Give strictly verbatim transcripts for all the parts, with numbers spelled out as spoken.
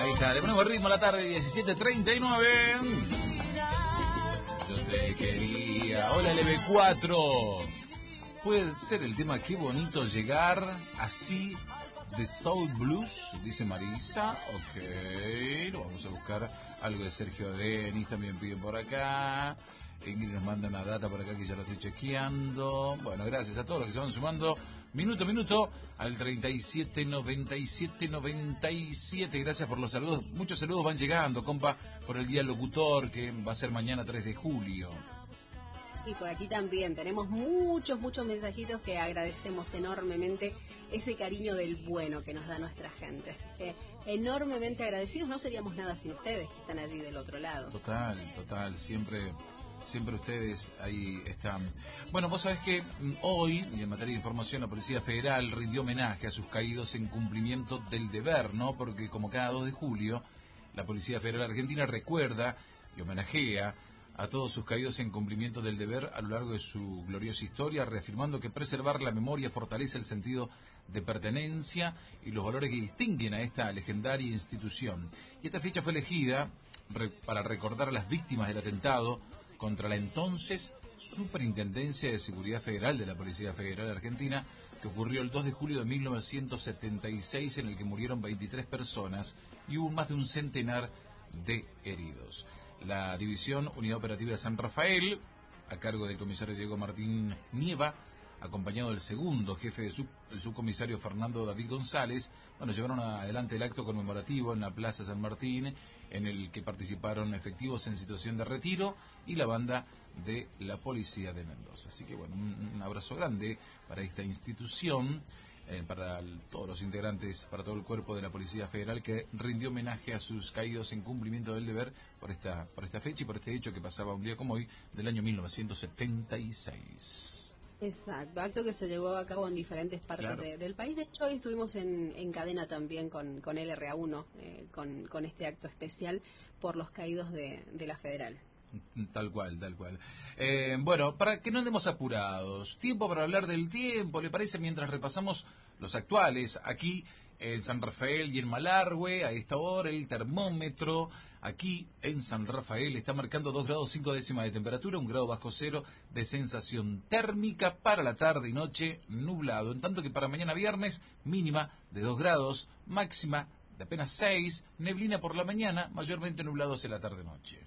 Ahí está, le ponemos ritmo a la tarde, diecisiete treinta y nueve. Yo te quería. Hola, L B cuatro. Puede ser el tema Qué bonito llegar así de Soul Blues, dice Marisa. Ok, lo vamos a buscar. Algo de Sergio Denis también piden por acá. Ingrid nos manda una data por acá que ya lo estoy chequeando. Bueno, gracias a todos los que se van sumando minuto a minuto al treinta y siete noventa y siete noventa y siete. Gracias por los saludos. Muchos saludos van llegando, compa, por el Día del Locutor, que va a ser mañana tres de julio. Y por aquí también tenemos muchos, muchos mensajitos que agradecemos enormemente ese cariño del bueno que nos da nuestra gente. Así que enormemente agradecidos, no seríamos nada sin ustedes que están allí del otro lado. Total, total, siempre... Siempre ustedes ahí están. Bueno, vos sabés que hoy, y en materia de información, la Policía Federal rindió homenaje a sus caídos en cumplimiento del deber, ¿no? Porque como cada dos de julio, la Policía Federal Argentina recuerda y homenajea a todos sus caídos en cumplimiento del deber a lo largo de su gloriosa historia, reafirmando que preservar la memoria fortalece el sentido de pertenencia y los valores que distinguen a esta legendaria institución. Y esta fecha fue elegida re- para recordar a las víctimas del atentado contra la entonces Superintendencia de Seguridad Federal de la Policía Federal Argentina, que ocurrió el dos de julio de mil novecientos setenta y seis, en el que murieron veintitrés personas y hubo más de un centenar de heridos. La División Unidad Operativa de San Rafael, a cargo del comisario Diego Martín Nieva, acompañado del segundo jefe de sub, el subcomisario Fernando David González, bueno, llevaron adelante el acto conmemorativo en la Plaza San Martín, en el que participaron efectivos en situación de retiro y la banda de la Policía de Mendoza. Así que bueno, un, un abrazo grande para esta institución, eh, para el, todos los integrantes, para todo el cuerpo de la Policía Federal, que rindió homenaje a sus caídos en cumplimiento del deber por esta, por esta fecha y por este hecho que pasaba un día como hoy del año mil novecientos setenta y seis. Exacto, acto que se llevó a cabo en diferentes partes claro. de, del país. De hecho, hoy estuvimos en, en cadena también con, con el R A uno, eh, con, con este acto especial por los caídos de, de la Federal. Tal cual, tal cual. Eh, bueno, para que no andemos apurados, tiempo para hablar del tiempo, ¿le parece? Mientras repasamos los actuales, aquí en San Rafael y en Malargüe, a esta hora el termómetro, aquí en San Rafael está marcando dos grados cinco décimas de temperatura, un grado bajo cero de sensación térmica. Para la tarde y noche, nublado, en tanto que para mañana viernes, mínima de dos grados, máxima de apenas seis, neblina por la mañana, mayormente nublado hacia la tarde-noche.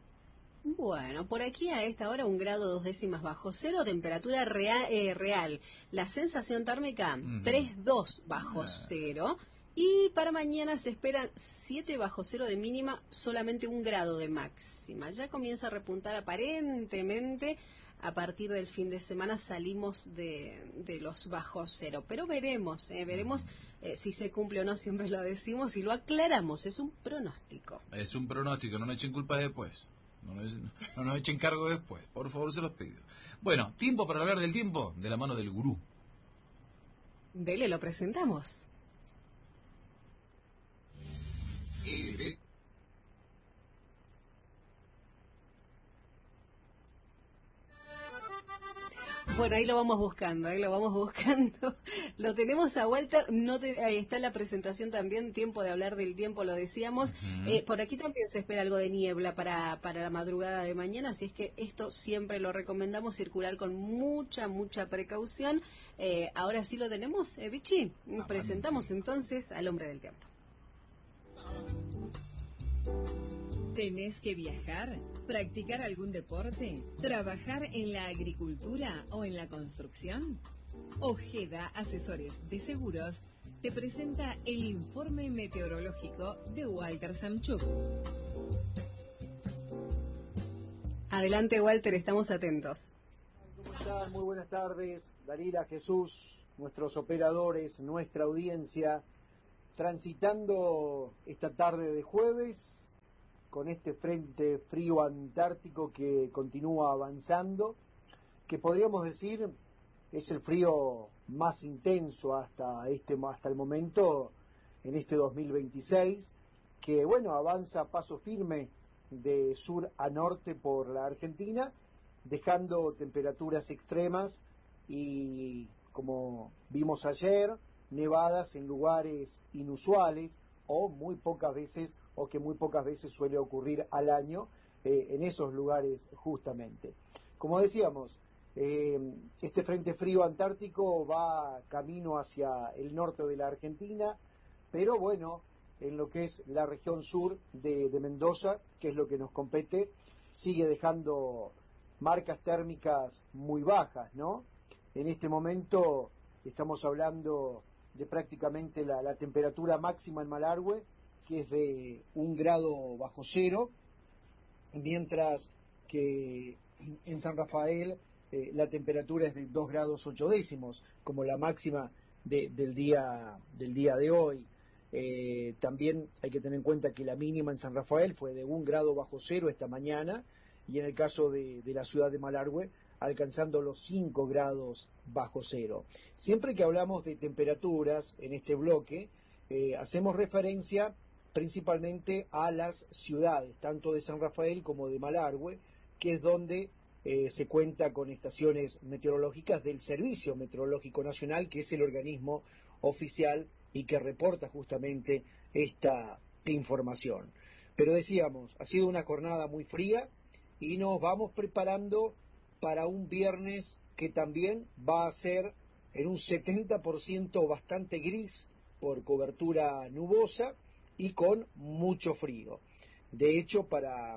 Bueno, por aquí a esta hora un grado dos décimas bajo cero, temperatura real, eh, real. La sensación térmica uh-huh. tres coma dos bajo uh-huh. cero. Y para mañana se espera siete bajo cero de mínima, solamente un grado de máxima. Ya comienza a repuntar aparentemente. A partir del fin de semana salimos de, de los bajo cero. Pero veremos, eh, veremos eh, si se cumple o no, siempre lo decimos y lo aclaramos. Es un pronóstico. Es un pronóstico, no me echen culpa después. No nos, no nos echen cargo después, por favor, se los pido. Bueno, tiempo para hablar del tiempo, de la mano del gurú. Dele, lo presentamos. Eh, Bueno, ahí lo vamos buscando, ahí lo vamos buscando. Lo tenemos a Walter, no te, ahí está la presentación también, tiempo de hablar del tiempo, lo decíamos. Uh-huh. Eh, por aquí también se espera algo de niebla para, para la madrugada de mañana, así es que esto siempre lo recomendamos, circular con mucha, mucha precaución. Eh, ahora sí lo tenemos, eh, Vichy. Nos ah, presentamos entonces al hombre del tiempo. ¿Tenés que viajar? ¿Practicar algún deporte? ¿Trabajar en la agricultura o en la construcción? Ojeda Asesores de Seguros te presenta el informe meteorológico de Walter Samchuk. Adelante, Walter, estamos atentos. ¿Cómo están? Muy buenas tardes. Dalila, Jesús, nuestros operadores, nuestra audiencia, transitando esta tarde de jueves con este frente frío antártico que continúa avanzando, que podríamos decir es el frío más intenso hasta este hasta el momento en este dos mil veintiséis, que bueno, avanza a paso firme de sur a norte por la Argentina, dejando temperaturas extremas y, como vimos ayer, nevadas en lugares inusuales, o muy pocas veces, o que muy pocas veces suele ocurrir al año eh, en esos lugares justamente. Como decíamos, eh, este frente frío antártico va camino hacia el norte de la Argentina, pero bueno, en lo que es la región sur de, de Mendoza, que es lo que nos compete, sigue dejando marcas térmicas muy bajas, ¿no? En este momento estamos hablando de prácticamente la, la temperatura máxima en Malargüe, que es de un grado bajo cero, mientras que en San Rafael eh, la temperatura es de dos grados ocho décimos, como la máxima de, del, día, del día de hoy. Eh, también hay que tener en cuenta que la mínima en San Rafael fue de un grado bajo cero esta mañana, y en el caso de, de la ciudad de Malargüe, alcanzando los cinco grados bajo cero. Siempre que hablamos de temperaturas en este bloque, eh, hacemos referencia principalmente a las ciudades, tanto de San Rafael como de Malargüe, que es donde eh, se cuenta con estaciones meteorológicas del Servicio Meteorológico Nacional, que es el organismo oficial y que reporta justamente esta información. Pero decíamos, ha sido una jornada muy fría y nos vamos preparando para un viernes que también va a ser en un setenta por ciento bastante gris por cobertura nubosa y con mucho frío. De hecho, para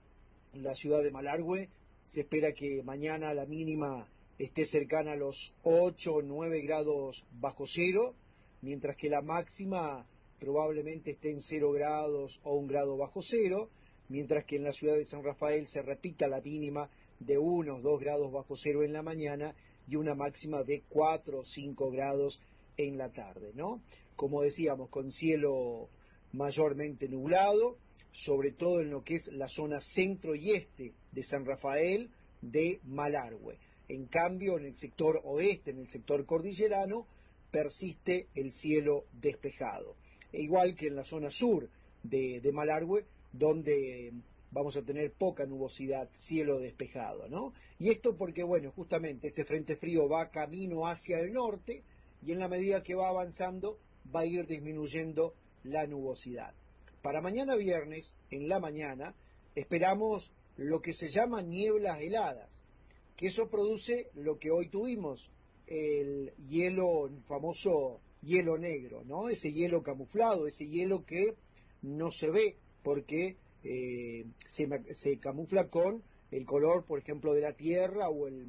la ciudad de Malargüe se espera que mañana la mínima esté cercana a los ocho o nueve grados bajo cero, mientras que la máxima probablemente esté en cero grados o un grado bajo cero, mientras que en la ciudad de San Rafael se repita la mínima de uno o dos grados bajo cero en la mañana y una máxima de cuatro o cinco grados en la tarde, ¿no? Como decíamos, con cielo mayormente nublado, sobre todo en lo que es la zona centro y este de San Rafael de Malargüe. En cambio, en el sector oeste, en el sector cordillerano, persiste el cielo despejado. E igual que en la zona sur de, de Malargüe, donde vamos a tener poca nubosidad, cielo despejado, ¿no? Y esto porque, bueno, justamente este frente frío va camino hacia el norte y en la medida que va avanzando va a ir disminuyendo la nubosidad. Para mañana viernes, en la mañana, esperamos lo que se llama nieblas heladas, que eso produce lo que hoy tuvimos, el hielo, el famoso hielo negro, ¿no? Ese hielo camuflado, ese hielo que no se ve porque eh, se, se camufla con el color, por ejemplo, de la tierra o el,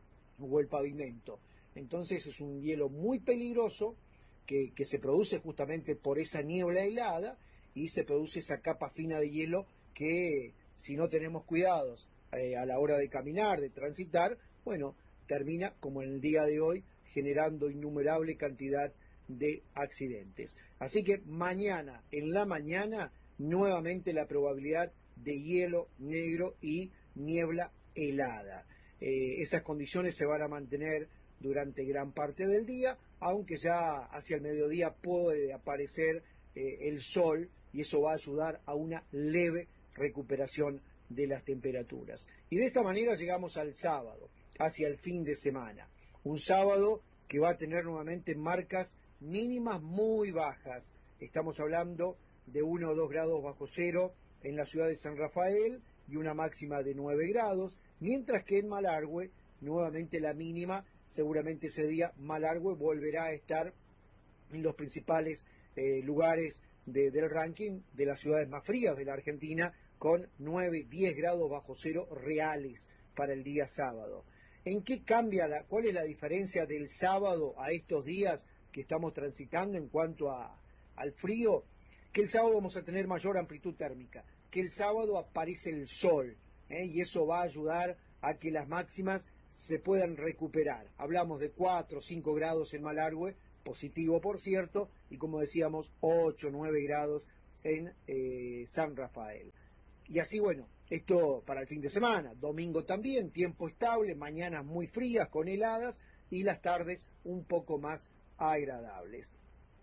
o el pavimento. Entonces es un hielo muy peligroso que, que se produce justamente por esa niebla helada y se produce esa capa fina de hielo que, si no tenemos cuidados eh, a la hora de caminar, de transitar, bueno, termina, como en el día de hoy, generando innumerable cantidad de accidentes. Así que mañana, en la mañana, nuevamente la probabilidad de hielo negro y niebla helada. Eh, esas condiciones se van a mantener durante gran parte del día, aunque ya hacia el mediodía puede aparecer eh, el sol y eso va a ayudar a una leve recuperación de las temperaturas. Y de esta manera llegamos al sábado, hacia el fin de semana. Un sábado que va a tener nuevamente marcas mínimas muy bajas. Estamos hablando de uno o dos grados bajo cero en la ciudad de San Rafael y una máxima de nueve grados, mientras que en Malargüe, nuevamente la mínima, seguramente ese día Malargüe volverá a estar en los principales eh, lugares de, del ranking de las ciudades más frías de la Argentina, con nueve, diez grados bajo cero reales para el día sábado. ¿En qué cambia, la, cuál es la diferencia del sábado a estos días que estamos transitando en cuanto a, al frío? Que el sábado vamos a tener mayor amplitud térmica, que el sábado aparece el sol, ¿eh? Y eso va a ayudar a que las máximas se puedan recuperar. Hablamos de cuatro o cinco grados en Malargüe, positivo por cierto, y como decíamos, ocho o nueve grados en eh, San Rafael. Y así, bueno, esto para el fin de semana. Domingo también, tiempo estable, mañanas muy frías con heladas y las tardes un poco más agradables.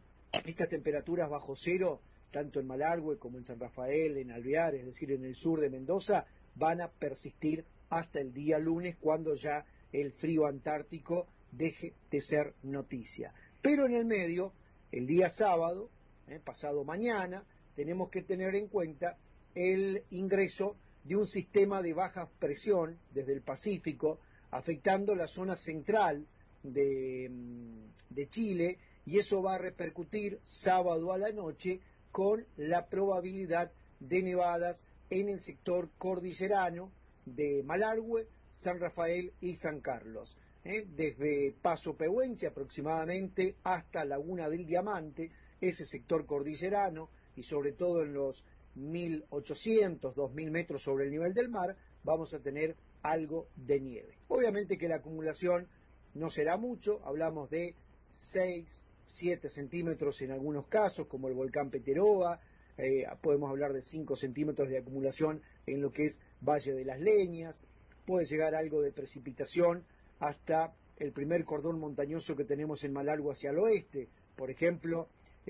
Estas temperaturas bajo cero, tanto en Malargüe como en San Rafael, en Alvear, es decir, en el sur de Mendoza, van a persistir hasta el día lunes, cuando ya el frío antártico deje de ser noticia. Pero en el medio, el día sábado, eh, pasado mañana, tenemos que tener en cuenta el ingreso de un sistema de baja presión desde el Pacífico, afectando la zona central de, de Chile, y eso va a repercutir sábado a la noche con la probabilidad de nevadas en el sector cordillerano de Malargüe, San Rafael y San Carlos. ¿eh? Desde Paso Pehuenche aproximadamente hasta Laguna del Diamante, ese sector cordillerano, y sobre todo en los mil ochocientos, dos mil metros sobre el nivel del mar, vamos a tener algo de nieve. Obviamente que la acumulación no será mucho, hablamos de seis, siete centímetros en algunos casos, como el volcán Peteroa, eh, podemos hablar de cinco centímetros de acumulación en lo que es Valle de las Leñas, puede llegar algo de precipitación hasta el primer cordón montañoso que tenemos en Malargüe hacia el oeste, por ejemplo,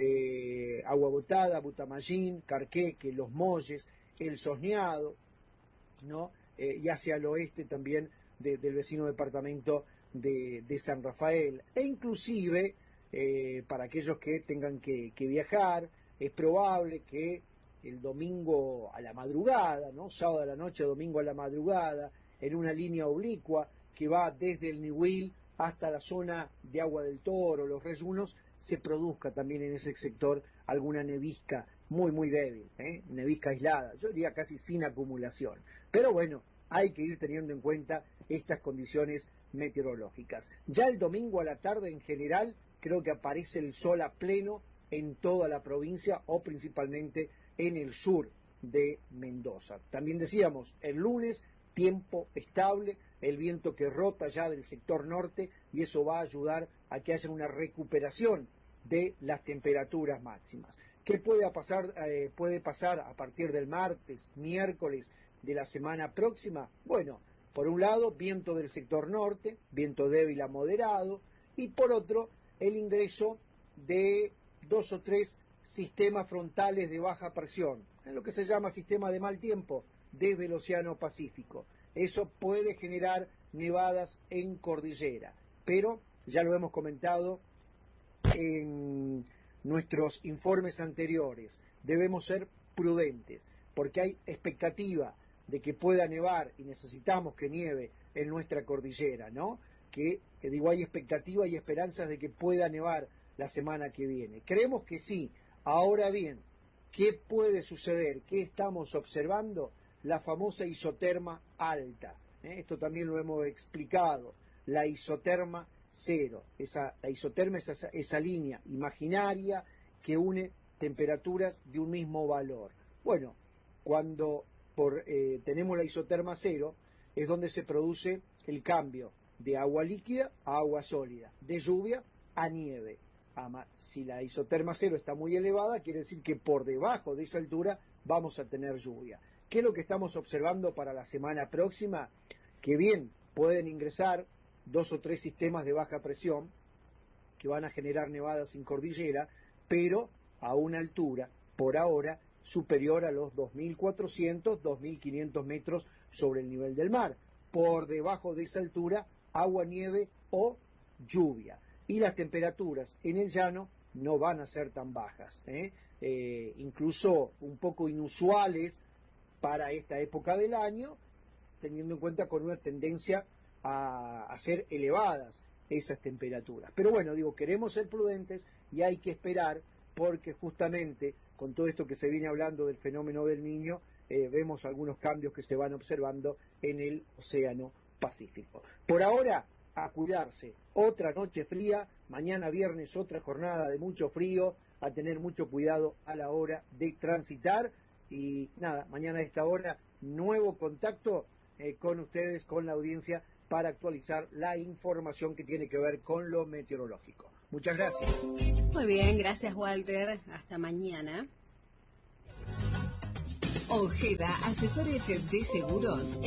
eh, Agua Botada, Butamayín, Carqueque, Los Molles, El Sosneado, ¿no? Eh, y hacia el oeste también de, del vecino departamento de, de San Rafael, e inclusive eh, para aquellos que tengan que, que viajar, es probable que el domingo a la madrugada, ¿no? Sábado a la noche, domingo a la madrugada, en una línea oblicua que va desde el Nihuil hasta la zona de Agua del Toro, Los Reyunos, se produzca también en ese sector alguna nevisca muy muy débil, ¿eh? nevisca aislada, yo diría casi sin acumulación. Pero bueno, hay que ir teniendo en cuenta estas condiciones meteorológicas. Ya el domingo a la tarde en general creo que aparece el sol a pleno en toda la provincia o principalmente en el sur de Mendoza. También decíamos, el lunes tiempo estable, el viento que rota ya del sector norte, y eso va a ayudar a que haya una recuperación de las temperaturas máximas. ¿Qué puede pasar, eh, puede pasar a partir del martes, miércoles de la semana próxima? Bueno, por un lado, viento del sector norte, viento débil a moderado, y por otro, el ingreso de dos o tres sistemas frontales de baja presión, en lo que se llama sistema de mal tiempo, desde el Océano Pacífico. Eso puede generar nevadas en cordillera, pero ya lo hemos comentado en nuestros informes anteriores, debemos ser prudentes, porque hay expectativa de que pueda nevar y necesitamos que nieve en nuestra cordillera, ¿no? Que, que digo, hay expectativa y esperanzas de que pueda nevar la semana que viene. Creemos que sí. Ahora bien, ¿qué puede suceder? ¿Qué estamos observando? La famosa isoterma alta. ¿eh? Esto también lo hemos explicado. La isoterma cero. Esa, la isoterma es esa, esa línea imaginaria que une temperaturas de un mismo valor. Bueno, cuando por, eh, tenemos la isoterma cero, es donde se produce el cambio de agua líquida a agua sólida, de lluvia a nieve. Ama, si la isoterma cero está muy elevada, quiere decir que por debajo de esa altura vamos a tener lluvia. ¿Qué es lo que estamos observando para la semana próxima? Que bien, pueden ingresar dos o tres sistemas de baja presión que van a generar nevadas en cordillera, pero a una altura, por ahora, superior a los dos mil cuatrocientos, dos mil quinientos metros sobre el nivel del mar. Por debajo de esa altura, agua, nieve o lluvia. Y las temperaturas en el llano no van a ser tan bajas, ¿eh? Eh, incluso un poco inusuales para esta época del año, teniendo en cuenta con una tendencia a, a ser elevadas esas temperaturas. Pero bueno, digo, queremos ser prudentes y hay que esperar, porque justamente con todo esto que se viene hablando del fenómeno del Niño, eh, vemos algunos cambios que se van observando en el Océano Pacífico. Por ahora, a cuidarse. Otra noche fría, mañana viernes otra jornada de mucho frío, a tener mucho cuidado a la hora de transitar. Y nada, mañana a esta hora, nuevo contacto eh, con ustedes, con la audiencia, para actualizar la información que tiene que ver con lo meteorológico. Muchas gracias. Muy bien, gracias Walter. Hasta mañana. Ojeda, asesores de seguros.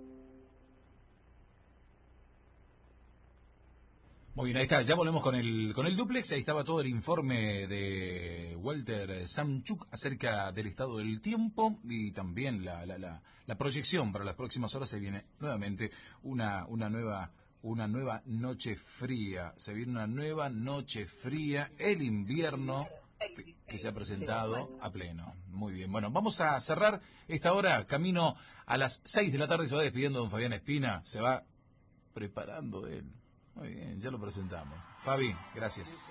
Muy bien, ahí está, ya volvemos con el con el duplex, ahí estaba todo el informe de Walter Samchuk acerca del estado del tiempo y también la, la, la, la proyección para las próximas horas. Se viene nuevamente una, una nueva una nueva noche fría, se viene una nueva noche fría, el invierno que se ha presentado a pleno. Muy bien. Bueno, vamos a cerrar esta hora. Camino a las seis de la tarde se va despidiendo don Fabián Espina. Se va preparando él. Muy bien, ya lo presentamos. Fabi, gracias.